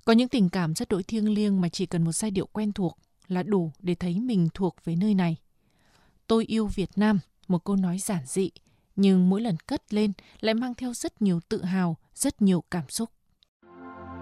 Có những tình cảm rất đỗi thiêng liêng mà chỉ cần một giai điệu quen thuộc là đủ để thấy mình thuộc với nơi này. Tôi yêu Việt Nam, một câu nói giản dị, nhưng mỗi lần cất lên lại mang theo rất nhiều tự hào, rất nhiều cảm xúc.